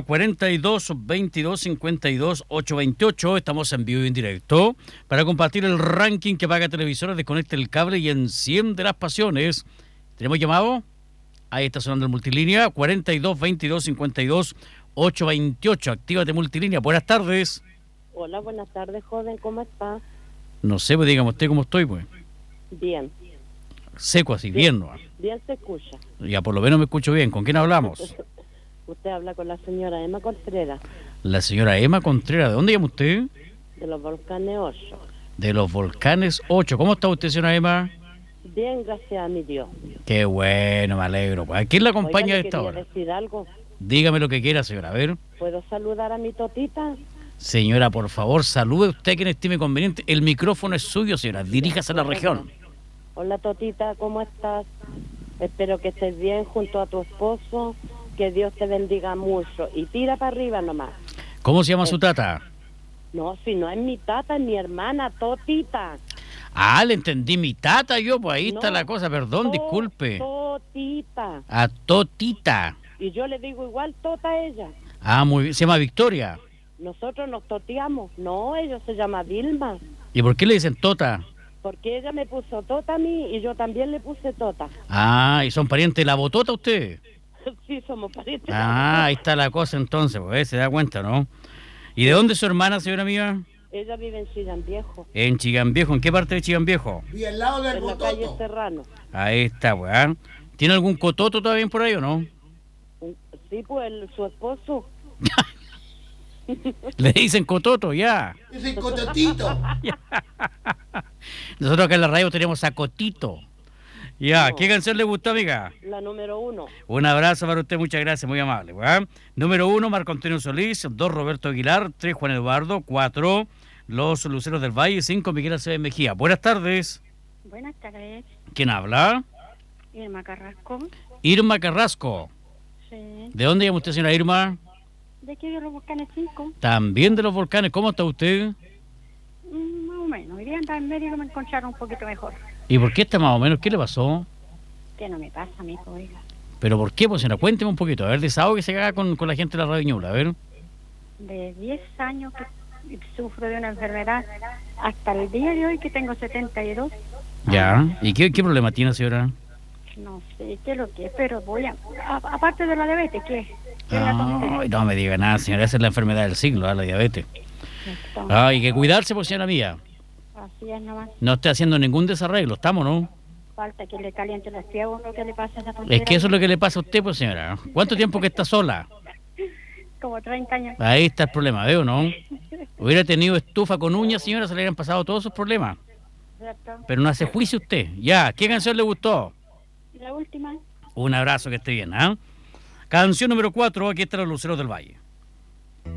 42 22 52 828. Estamos en vivo y en directo para compartir el ranking que paga televisores, desconecte el cable y enciende las pasiones. ¿Tenemos llamado? Ahí está sonando el multilínea. 42 22 52 828. Actívate multilínea. Buenas tardes. Hola, buenas tardes, joven. ¿Cómo está? No sé, pues dígame usted cómo estoy, pues. Bien. Seco así, bien, ¿no? Bien se escucha. Ya por lo menos me escucho bien. ¿Con quién hablamos? Usted habla con la señora Emma Contreras, La señora Emma Contreras. ¿De dónde llama usted? de los Volcanes 8. De los Volcanes 8. ¿Cómo está usted, señora Emma? Bien, gracias a mi Dios. Qué bueno, me alegro. ¿A quién la acompaña Oiga, a esta le hora? quería decir algo. Dígame lo que quiera, señora. A ver. ¿Puedo saludar a mi totita? Señora, por favor, salude usted a quien estime conveniente. El micrófono es suyo, señora. Diríjase a la región. Hola, totita, ¿cómo estás? Espero que estés bien junto a tu esposo. Que Dios te bendiga mucho. Y tira para arriba nomás. ¿Cómo se llama su tata? No, si no es mi tata, es mi hermana, totita. Ah, le entendí mi tata yo, pues ahí está No, la cosa. Perdón, disculpe. Totita. A Totita. Y yo le digo igual tota a ella. Ah, muy bien. Se llama Victoria. Nosotros nos toteamos. No, ella se llama Vilma. ¿Y por qué le dicen Tota? Porque ella me puso tota a mí y yo también le puse tota. Ah, ¿y son parientes de la botota usted? Sí, somos parientes. Ah, ahí está la cosa entonces, pues se da cuenta, ¿no? ¿Y de dónde es su hermana, señora mía? Ella vive en Chillán Viejo, En Chillán Viejo. ¿En qué parte de Chillán Viejo? Y al lado del en la calle bototo. Serrano. Ahí está, weón. ¿Tiene algún cototo todavía por ahí o no? Sí, pues su esposo. Le dicen cototo, ya. Ese cototito. Nosotros acá en la radio tenemos a Cotito. Ya, No. ¿qué canción le gustó, amiga? La número 1. Un abrazo para usted, muchas gracias, muy amable, weón. Número 1, Marco Antonio Solís. 2, Roberto Aguilar. 3, Juan Eduardo. 4, Los Luceros del Valle. 5, Miguel Acevedo Mejía. Buenas tardes. Buenas tardes, ¿Quién habla? Irma Carrasco. Irma Carrasco. Sí. ¿De dónde llama usted, señora Irma? De aquí de los Volcanes 5. También de los Volcanes. ¿Cómo está usted? Más o menos. Hoy día andaba en medio que me encontraron un poquito mejor. ¿Y por qué está más o menos? ¿Qué le pasó? Que no me pasa, mijo, oiga. ¿Pero por qué? Pues, señora, cuénteme un poquito. A ver, desahogue que se haga con la gente de la Radio Ñuble. A ver. De 10 años que sufro de una enfermedad hasta el día de hoy que tengo 72. Ya. ¿Y qué problema tiene, señora? No sé qué es lo que es, pero voy aparte de la diabetes, ¿qué es? ¿Qué es la tontería? Ay, no me diga nada, señora. Esa es la enfermedad del siglo, la diabetes. Entonces, Hay que cuidarse, pues, señora mía. así es nomás. No esté haciendo ningún desarreglo, ¿estamos, no? Falta que le caliente los pies a uno, que le pasa a esa Es tontería. que eso es lo que le pasa a usted, pues, señora. ¿Cuánto tiempo que está sola? Como 30 años. Ahí está el problema, ¿veo, no? Hubiera tenido estufa con uñas, señora, se le hubieran pasado todos sus problemas. ¿Cierto? Pero no hace juicio usted. Ya, ¿qué canción le gustó? Y la última. Un abrazo, que esté bien, ¿ah? Canción número 4, aquí está Los Luceros del Valle.